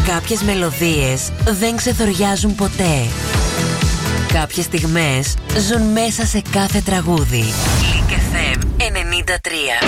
Κάποιες μελωδίες δεν ξεθοριάζουν ποτέ. Κάποιες στιγμές ζουν μέσα σε κάθε τραγούδι. Link FM 93.